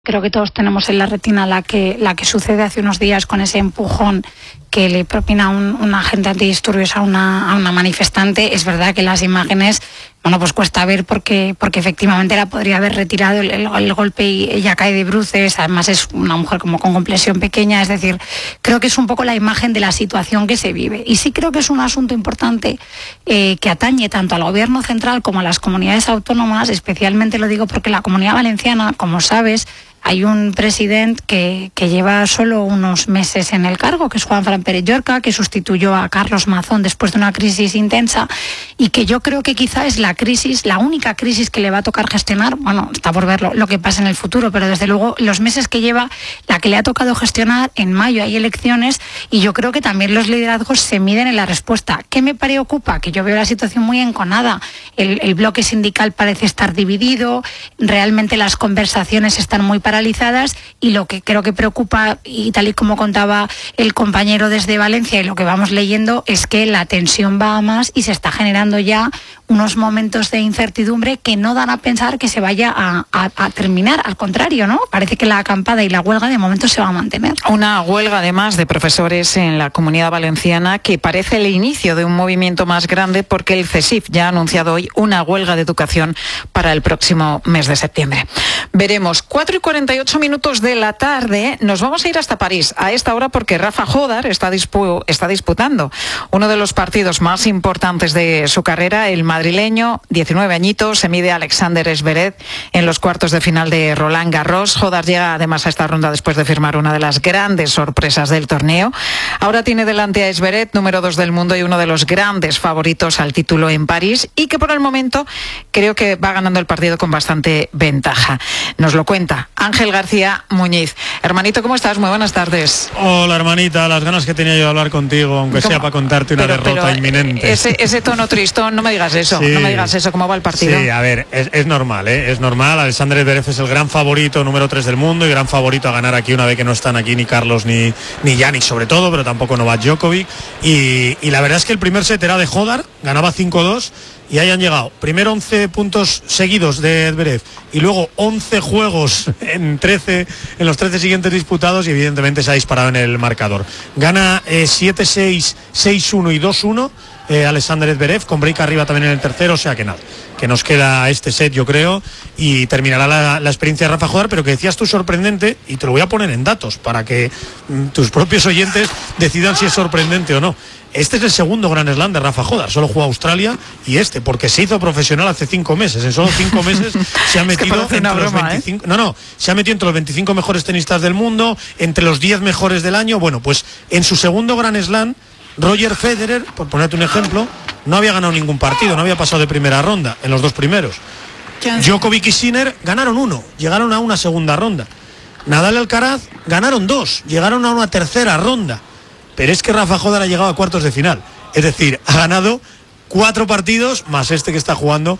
Creo que todos tenemos en la retina la que sucede hace unos días con ese empujón que le propina un agente antidisturbios a una manifestante. Es verdad que las imágenes, pues cuesta ver porque efectivamente la podría haber retirado el golpe y ella cae de bruces. Además es una mujer como con complexión pequeña. Es decir, creo que es un poco la imagen de la situación que se vive. Y sí creo que es un asunto importante que atañe tanto al gobierno central como a las comunidades autónomas. Especialmente lo digo porque la Comunidad Valenciana, como sabes, hay un presidente que lleva solo unos meses en el cargo, que es Juanfran Pérez Llorca, que sustituyó a Carlos Mazón después de una crisis intensa y que yo creo que quizá es la única crisis que le va a tocar gestionar. Está por ver lo que pasa en el futuro, pero desde luego los meses que lleva, la que le ha tocado gestionar. En mayo hay elecciones y yo creo que también los liderazgos se miden en la respuesta. ¿Qué me preocupa? Que yo veo la situación muy enconada. El bloque sindical parece estar dividido, realmente las conversaciones están muy paralizadas y lo que creo que preocupa, y tal y como contaba el compañero desde Valencia y lo que vamos leyendo, es que la tensión va a más y se está generando ya unos momentos de incertidumbre que no dan a pensar que se vaya a terminar. Al contrario, ¿no? Parece que la acampada y la huelga de momento se va a mantener. Una huelga además de profesores en la Comunidad Valenciana que parece el inicio de un movimiento más grande porque el CESIF ya ha anunciado hoy una huelga de educación para el próximo mes de septiembre. Veremos. 4:48 de la tarde. Nos vamos a ir hasta París a esta hora porque Rafa Jódar está disputando uno de los partidos más importantes de su carrera. El madrileño, 19 añitos, se mide a Alexander Zverev en los cuartos de final de Roland Garros. Jódar llega además a esta ronda después de firmar una de las grandes sorpresas del torneo. Ahora tiene delante a Zverev, número 2 del mundo y uno de los grandes favoritos al título en París, y que por el momento creo que va ganando el partido con bastante ventaja. Nos lo cuenta Ángel García Muñiz. Hermanito, ¿cómo estás? Muy buenas tardes. Hola, hermanita, las ganas que tenía yo de hablar contigo, aunque sea para contarte una derrota inminente. Ese tono tristón, no me digas eso, sí. No me digas eso, ¿cómo va el partido? Sí, a ver, es normal, es normal. Alexander Zverev es el gran favorito, número 3 del mundo, y gran favorito a ganar aquí, una vez que no están aquí ni Carlos ni Yannick sobre todo, pero tampoco Novak Djokovic. Y la verdad es que el primer set era de Jódar, ganaba 5-2, y ahí han llegado primero 11 puntos seguidos de Zverev y luego 11 juegos en los 13 siguientes disputados, y evidentemente se ha disparado en el marcador. Gana 7-6, 6-1 y 2-1 Alexander Zverev, con break arriba también en el tercero, o sea que nada, que nos queda este set, yo creo, y terminará la experiencia de Rafa Jódar, pero que decías tú sorprendente, y te lo voy a poner en datos para que tus propios oyentes decidan si es sorprendente o no. Este es el segundo Grand Slam de Rafa Jódar, solo jugó Australia y porque se hizo profesional hace 5 meses. En solo 5 meses se ha metido entre los 25. Se ha metido entre los 25 mejores tenistas del mundo, entre los 10 mejores del año. Bueno, pues en su segundo Grand Slam, Roger Federer, por ponerte un ejemplo, no había ganado ningún partido, no había pasado de primera ronda en los 2 primeros. Djokovic y Sinner ganaron 1, llegaron a una segunda ronda. Nadal y Alcaraz ganaron 2, llegaron a una tercera ronda. Pero es que Rafa Jódar ha llegado a cuartos de final. Es decir, ha ganado 4 partidos más este que está jugando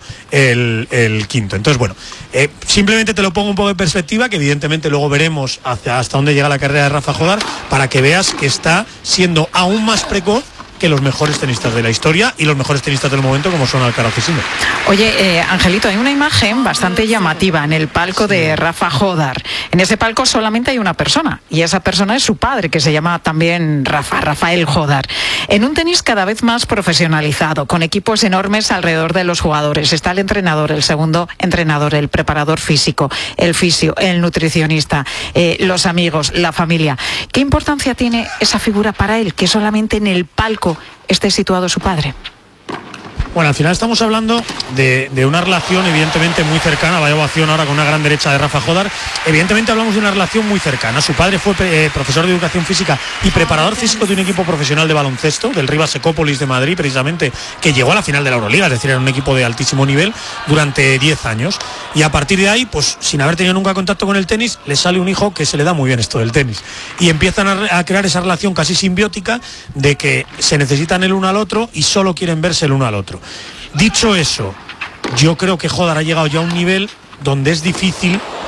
el quinto. Entonces, bueno, simplemente te lo pongo un poco en perspectiva, que evidentemente luego veremos hasta dónde llega la carrera de Rafa Jódar, para que veas que está siendo aún más precoz que los mejores tenistas de la historia y los mejores tenistas del momento, como son Alcaraz y Sinner. Oye, Angelito, hay una imagen bastante llamativa en el palco de Rafa Jódar. En ese palco solamente hay una persona, y esa persona es su padre, que se llama también Rafael Jódar. En un tenis cada vez más profesionalizado, con equipos enormes alrededor de los jugadores, está el entrenador, el segundo entrenador, el preparador físico, el fisio, el nutricionista, los amigos, la familia. ¿Qué importancia tiene esa figura para él, que solamente en el palco esté situado su padre? Bueno, al final estamos hablando de una relación evidentemente muy cercana. Vaya ovación ahora con una gran derecha de Rafa Jódar. Evidentemente hablamos de una relación muy cercana. Su padre fue profesor de educación física y preparador físico de un equipo profesional de baloncesto, del Rivas Secópolis de Madrid, precisamente, que llegó a la final de la Euroliga, es decir, era un equipo de altísimo nivel durante 10 años. Y a partir de ahí, pues sin haber tenido nunca contacto con el tenis, le sale un hijo que se le da muy bien esto del tenis. Y empiezan a crear esa relación casi simbiótica de que se necesitan el uno al otro y solo quieren verse el uno al otro. Dicho eso, yo creo que Jódar ha llegado ya a un nivel donde es difícil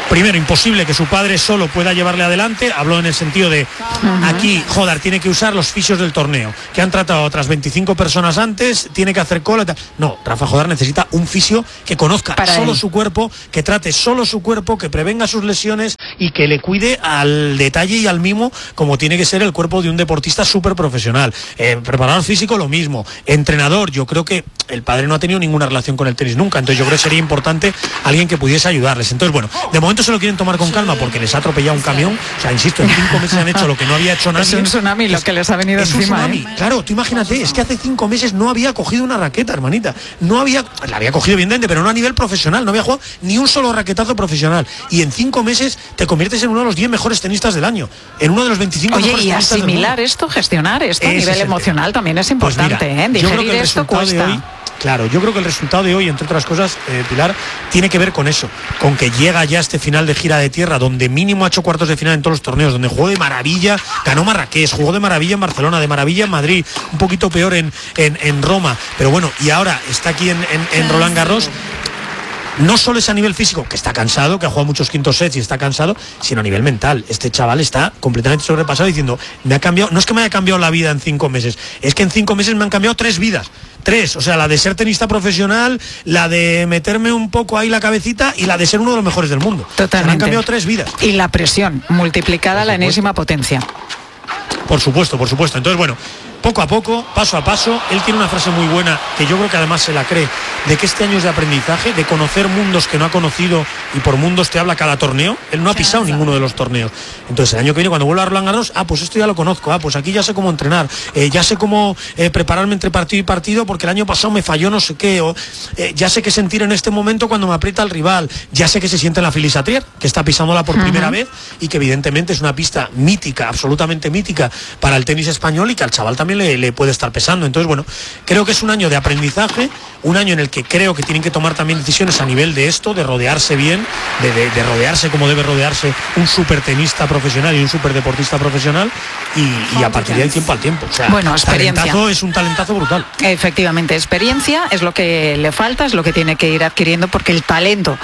primero, imposible que su padre solo pueda llevarle adelante. Habló en el sentido de aquí Jodar tiene que usar los fisios del torneo, que han tratado a otras 25 personas antes, tiene que hacer cola. No, Rafa Jodar necesita un fisio que conozca solo su cuerpo, que trate solo su cuerpo, que prevenga sus lesiones y que le cuide al detalle y al mimo como tiene que ser el cuerpo de un deportista súper profesional. Preparador físico, lo mismo. Entrenador, yo creo que el padre no ha tenido ninguna relación con el tenis nunca, entonces yo creo que sería importante alguien que pudiese ayudarles. Entonces, bueno, de momento se lo quieren tomar con calma porque les ha atropellado un camión. O sea, insisto, en 5 meses han hecho lo que no había hecho nadie. Es un tsunami lo que les ha venido encima. Es un tsunami. Claro, tú imagínate, es que hace 5 meses no había cogido una raqueta, hermanita. La había cogido evidentemente, pero no a nivel profesional, no había jugado ni un solo raquetazo profesional. Y en 5 meses te conviertes en uno de los 10 mejores tenistas del año, en uno de los 25 mejores tenistas del mundo. Oye, y asimilar esto, gestionar esto a nivel emocional también es importante, pues mira, digerir esto cuesta. Claro, yo creo que el resultado de hoy, entre otras cosas, Pilar, tiene que ver con eso, con que llega ya este final de gira de tierra, donde mínimo ha hecho cuartos de final en todos los torneos, donde jugó de maravilla, ganó Marrakech, jugó de maravilla en Barcelona, de maravilla en Madrid, un poquito peor en Roma, pero bueno, y ahora está aquí en Roland Garros. No solo es a nivel físico, que está cansado, que ha jugado muchos quintos sets y está cansado, sino a nivel mental. Este chaval está completamente sobrepasado diciendo, me ha cambiado, no es que me haya cambiado la vida en 5 meses, es que en 5 meses me han cambiado 3 vidas. 3, o sea, la de ser tenista profesional, la de meterme un poco ahí la cabecita y la de ser uno de los mejores del mundo. Totalmente. Me han cambiado 3 vidas. Y la presión multiplicada a la enésima potencia. Por supuesto. Entonces, bueno, poco a poco, paso a paso. Él tiene una frase muy buena, que yo creo que además se la cree, de que este año es de aprendizaje, de conocer mundos que no ha conocido, y por mundos te habla cada torneo. Él no ha pisado ninguno de los torneos. Entonces el año que viene, cuando vuelva a Roland Garros, pues esto ya lo conozco, pues aquí ya sé cómo entrenar, ya sé cómo prepararme entre partido y partido, porque el año pasado me falló no sé qué, o ya sé qué sentir en este momento cuando me aprieta el rival, ya sé que se siente en la Philly-Satrier, que está pisándola por primera vez, y que evidentemente es una pista mítica, absolutamente mítica para el tenis español, y que al chaval también le puede estar pesando. Entonces, bueno, creo que es un año de aprendizaje, un año en el que creo que tienen que tomar también decisiones a nivel de esto, de rodearse bien, de rodearse como debe rodearse un súper tenista profesional y un súper deportista profesional, y a partir de ahí tiempo al tiempo. O sea, bueno, experiencia. Es un talentazo brutal. Efectivamente, experiencia es lo que le falta, es lo que tiene que ir adquiriendo, porque el talento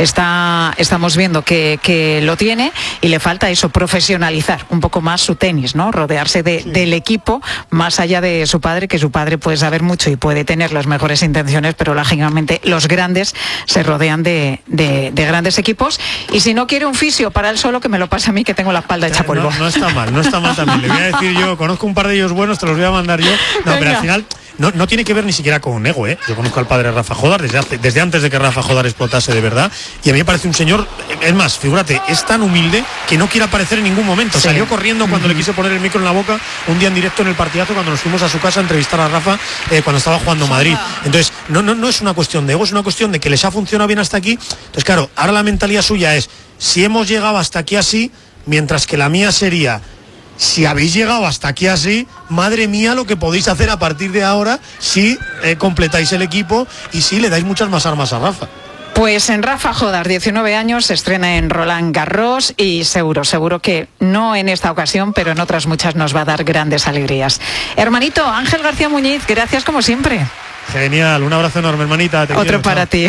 estamos viendo que lo tiene, y le falta eso, profesionalizar un poco más su tenis, ¿no? Rodearse del equipo, más allá de su padre, que su padre puede saber mucho y puede tener las mejores intenciones, pero lógicamente los grandes se rodean de grandes equipos, y si no quiere un fisio para él solo, que me lo pase a mí, que tengo la espalda hecha polvo. No está mal también. Le voy a decir yo, conozco un par de ellos buenos, te los voy a mandar yo. No, pero al final no tiene que ver ni siquiera con un ego, ¿eh? Yo conozco al padre Rafa Jodar desde antes de que Rafa Jodar explotase de verdad, y a mí me parece un señor, es más, figúrate, es tan humilde que no quiere aparecer en ningún momento. Sí. Salió corriendo cuando le quise poner el micro en la boca un día en directo en el partidazo, cuando nos fuimos a su casa a entrevistar a Rafa cuando estaba jugando Madrid. Entonces, no es una cuestión de ego, es una cuestión de que les ha funcionado bien hasta aquí. Entonces, claro, ahora la mentalidad suya es, si hemos llegado hasta aquí así, mientras que la mía sería, si habéis llegado hasta aquí así, madre mía lo que podéis hacer a partir de ahora si completáis el equipo y si le dais muchas más armas a Rafa. Pues en Rafa Jodar, 19 años, se estrena en Roland Garros, y seguro que no en esta ocasión, pero en otras muchas nos va a dar grandes alegrías. Hermanito, Ángel García Muñiz, gracias como siempre. Genial, un abrazo enorme, hermanita. Otro para ti.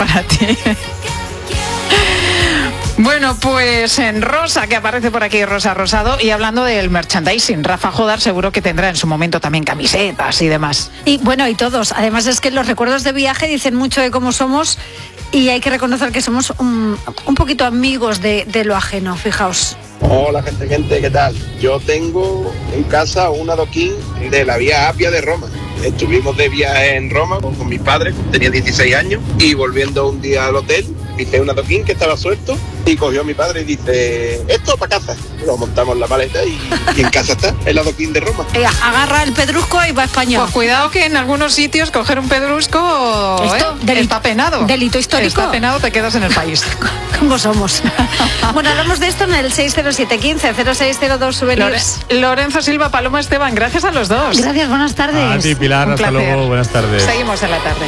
Bueno, pues en Rosa, que aparece por aquí, Rosa Rosado, y hablando del merchandising, Rafa Jodar seguro que tendrá en su momento también camisetas y demás. Y bueno, y todos. Además es que los recuerdos de viaje dicen mucho de cómo somos, y hay que reconocer que somos un poquito amigos de lo ajeno, fijaos. Hola gente, ¿qué tal? Yo tengo en casa un adoquín de la Vía Apia de Roma. Estuvimos de viaje en Roma con mis padres, tenía 16 años, y volviendo un día al hotel, hice un adoquín que estaba suelto, y cogió a mi padre y dice, esto para casa. Lo montamos en la maleta y en casa está, el adoquín de Roma. Agarra el pedrusco y va a España. Pues cuidado, que en algunos sitios coger un pedrusco está penado. Delito histórico. Está penado, te quedas en el país. ¿Cómo somos? Bueno, hablamos de esto en el 60715-0602 souvenirs. Lorenzo Silva, Paloma Esteban, gracias a los dos. Gracias, buenas tardes. A ti, Pilar, un hasta placer. luego, buenas tardes. Seguimos en la tarde.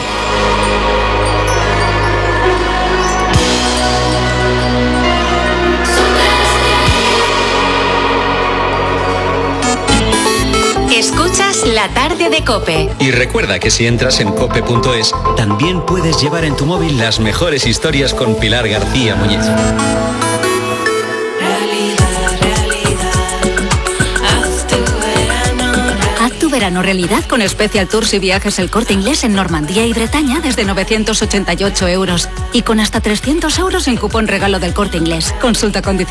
Escuchas La La tarde de COPE. Y recuerda que si entras en cope.es, también puedes llevar en tu móvil las mejores historias con Pilar García Muñiz. Haz tu verano realidad con Special Tours y Viajes El Corte Inglés en Normandía y Bretaña desde 988 euros. Y con hasta 300 euros en cupón regalo del Corte Inglés. Consulta condiciones.